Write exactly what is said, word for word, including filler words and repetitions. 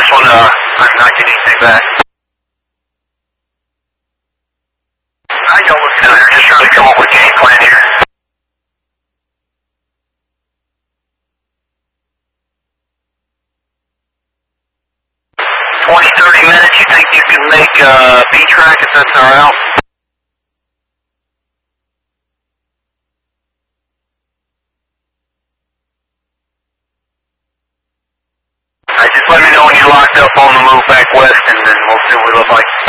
one, uh, I'm not getting anything back. I don't look familiar, just trying to come up with a game plan here. twenty, thirty minutes, you think you can make uh, B-track if that's our out? Alright, just let me know when you're locked up on the move back west, and then we'll see what we look like.